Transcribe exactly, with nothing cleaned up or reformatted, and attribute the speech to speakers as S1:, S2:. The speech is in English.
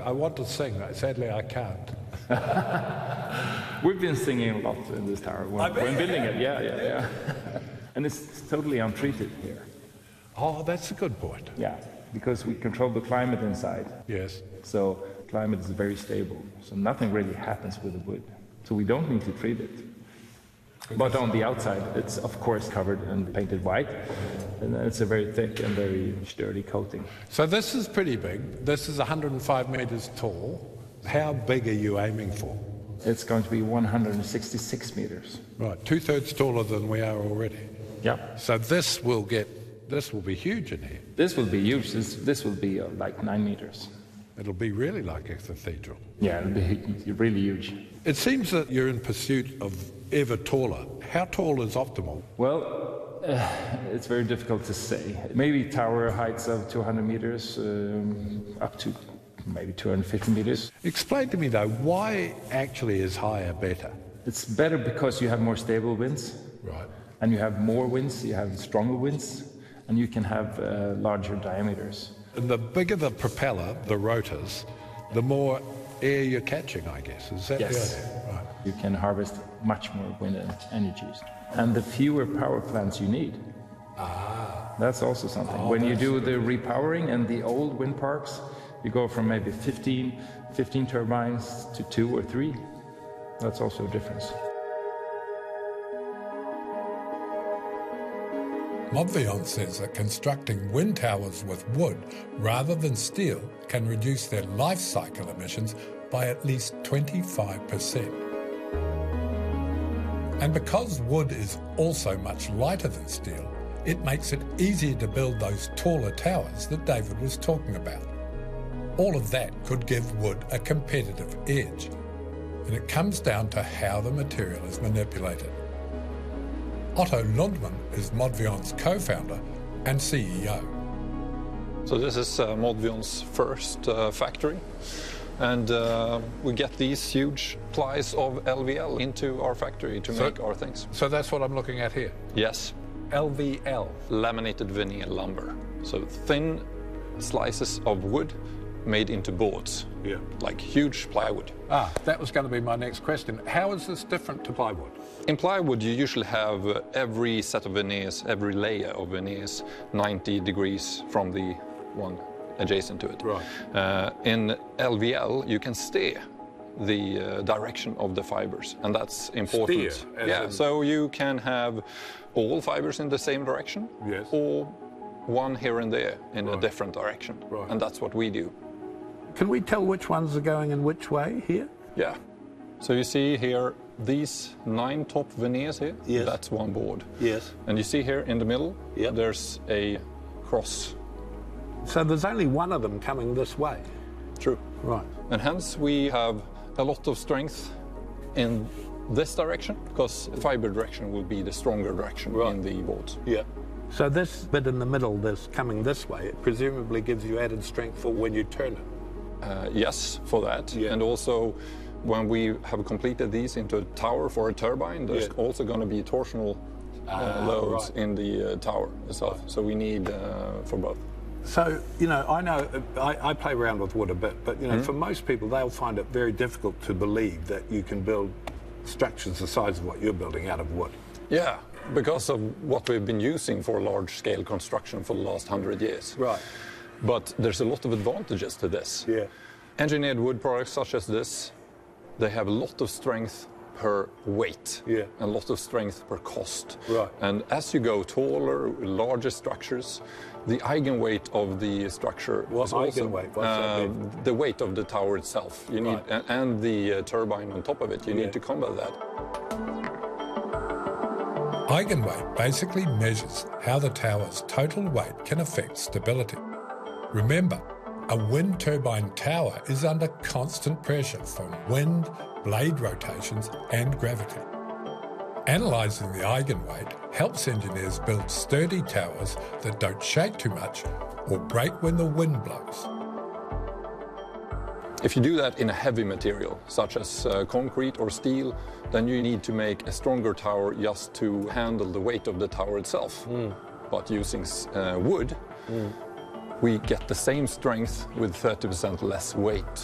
S1: I want to sing. Sadly, I can't.
S2: We've been singing a lot in this tower when, when building it. Yeah, yeah, yeah. And it's totally untreated here.
S1: Oh, that's a good point.
S2: Yeah, because we control the climate inside.
S1: Yes.
S2: So climate is very stable. So nothing really happens with the wood. So we don't need to treat it. But on the outside, it's of course covered and painted white, and it's a very thick and very sturdy coating.
S1: So this is pretty big. This is one hundred five meters tall. How big are you aiming for?
S2: It's going to be one hundred sixty-six meters.
S1: Right, two-thirds taller than we are already.
S2: Yeah.
S1: So this will get, this will be huge in here.
S2: This will be huge. This, this will be uh, like nine meters.
S1: It'll be really like a cathedral.
S2: Yeah, it'll be really huge.
S1: It seems that you're in pursuit of ever taller. How tall is optimal?
S2: Well, uh, it's very difficult to say. Maybe tower heights of two hundred meters, um, up to maybe two hundred fifty meters.
S1: Explain to me though, why actually is higher better?
S2: It's better because you have more stable winds.
S1: Right.
S2: And you have more winds, you have stronger winds, and you can have uh, larger diameters.
S1: And the bigger the propeller, the rotors, the more air you're catching, I guess. Is that
S2: yes.
S1: the idea? Right.
S2: You can harvest much more wind energies. And the fewer power plants you need.
S1: Ah.
S2: That's also something.
S1: Oh,
S2: when you do the repowering and the old wind parks, you go from maybe fifteen, fifteen turbines to two or three. That's also a difference.
S1: Modvion says that constructing wind towers with wood rather than steel can reduce their life cycle emissions by at least twenty-five percent. And because wood is also much lighter than steel, it makes it easier to build those taller towers that David was talking about. All of that could give wood a competitive edge, and it comes down to how the material is manipulated. Otto Lundman is Modvion's co-founder and C E O.
S3: So this is uh, Modvion's first uh, factory, and uh, we get these huge plies of L V L into our factory to
S1: So-
S3: make our things.
S1: So that's what I'm looking at here.
S3: Yes,
S1: L V L.
S3: laminated veneer lumber. So thin slices of wood made into boards,
S1: Yeah.
S3: like huge plywood.
S1: Ah, that was going to be my next question. How is this different to plywood?
S3: In plywood, you usually have uh, every set of veneers, every layer of veneers, ninety degrees from the one adjacent to it.
S1: Right.
S3: Uh, in L V L, you can steer the uh, direction of the fibers, and that's important.
S1: Steer, as
S3: yeah,
S1: in-
S3: so you can have all fibers in the same direction,
S1: Yes.
S3: or one here and there in
S1: Right.
S3: a different direction,
S1: Right.
S3: and that's what we do.
S4: Can we tell which ones are going in which way here?
S3: Yeah. So you see here, these nine top veneers here,
S4: Yes.
S3: that's one board.
S4: Yes.
S3: And you see here in the middle,
S4: Yep.
S3: there's a cross.
S4: So there's only one of them coming this way.
S3: True.
S4: Right.
S3: And hence we have a lot of strength in this direction, because fiber direction will be the stronger direction
S4: Right.
S3: in the boards.
S4: Yeah. So this bit in the middle that's coming this way, it presumably gives you added strength for when you turn it.
S3: Uh, yes, for that.
S4: Yeah.
S3: And also, when we have completed these into a tower for a turbine, there's
S4: Yeah.
S3: also going to be torsional uh,
S4: Ah,
S3: loads
S4: right.
S3: in the uh, tower itself. So we need uh, for both.
S4: So, you know, I know, I, I play around with wood a bit, but, you know,
S3: Mm-hmm.
S4: for most people, they'll find it very difficult to believe that you can build structures the size of what you're building out of wood.
S3: Yeah, because of what we've been using for large-scale construction for the last hundred years.
S4: Right.
S3: But there's a lot of advantages to this.
S4: Yeah.
S3: Engineered wood products such as this, they have a lot of strength per weight,
S4: Yeah.
S3: and a lot of strength per cost.
S4: Right.
S3: And as you go taller, larger structures, the eigenweight of the structure
S4: What
S3: is also
S4: eigenweight? What's that
S3: uh,
S4: mean?
S3: the weight of the tower itself. You need
S4: Right.
S3: and, and the uh, turbine on top of it. You
S4: Yeah.
S3: need to combat that.
S1: Eigenweight basically measures how the tower's total weight can affect stability. Remember, a wind turbine tower is under constant pressure from wind, blade rotations and gravity. Analysing the eigenweight helps engineers build sturdy towers that don't shake too much or break when the wind blows.
S3: If you do that in a heavy material, such as uh, concrete or steel, then you need to make a stronger tower just to handle the weight of the tower itself. But using uh, wood, we get the same strength with thirty percent less weight.